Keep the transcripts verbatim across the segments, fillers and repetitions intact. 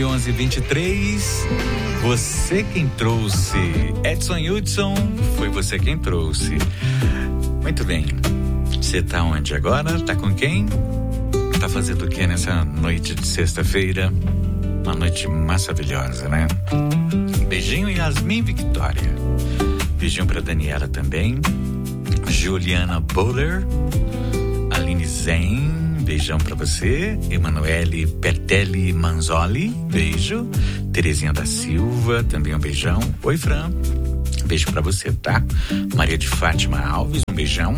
onze e vinte e três, você quem trouxe. Edson Hudson, foi você quem trouxe. Muito bem. Você tá onde agora? Tá com quem? Tá fazendo o que nessa noite de sexta-feira? Uma noite maravilhosa, né? Beijinho, Yasmin Victoria. Beijinho pra Daniela também. Juliana Bowler. Aline Zen. Beijão pra você. Emanuele Pertelli Manzoli, beijo. Terezinha da Silva, também um beijão. Oi, Fran, beijo pra você, tá? Maria de Fátima Alves, um beijão.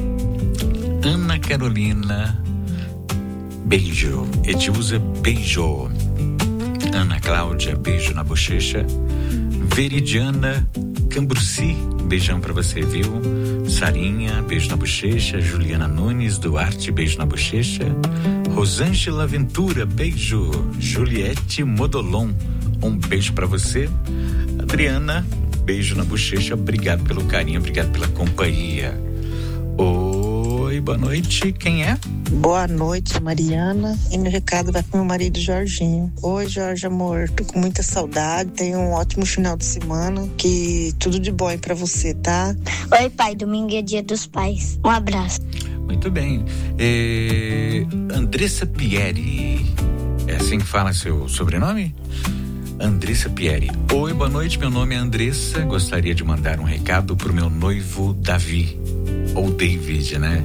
Ana Carolina, beijo. Edilza, beijo. Ana Cláudia, beijo na bochecha. Veridiana Cambruci, beijão pra você, viu? Sarinha, beijo na bochecha. Juliana Nunes Duarte, beijo na bochecha. Rosângela Ventura, beijo. Juliette Modolon, um beijo pra você. Adriana, beijo na bochecha. Obrigado pelo carinho, obrigado pela companhia. Oi, boa noite, quem é? Boa noite, Mariana. E meu recado vai pro meu marido Jorginho. Oi, Jorge, amor, tô com muita saudade. Tenha um ótimo final de semana. Que tudo de bom aí pra você, tá? Oi, pai, domingo é dia dos pais. Um abraço. Muito bem. É... Andressa Pieri. É assim que fala seu sobrenome? Andressa Pieri. Oi, boa noite, meu nome é Andressa. Gostaria de mandar um recado pro meu noivo Davi. Ou David, né?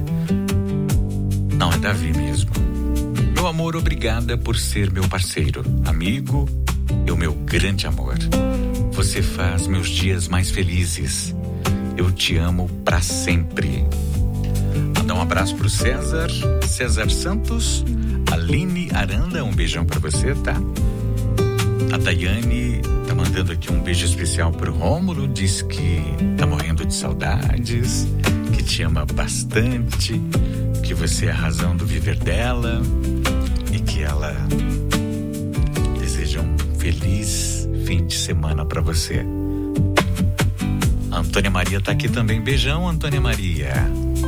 Não, é Davi mesmo. Meu amor, obrigada por ser meu parceiro, amigo e o meu grande amor. Você faz meus dias mais felizes. Eu te amo pra sempre. Mandar um abraço pro César, César Santos, Aline Aranda, um beijão pra você, tá? A Daiane tá mandando aqui um beijo especial pro Rômulo, diz que tá morrendo de saudades, que te ama bastante, que você é a razão do viver dela e que ela deseja um feliz fim de semana pra você. A Antônia Maria tá aqui também, beijão, Antônia Maria.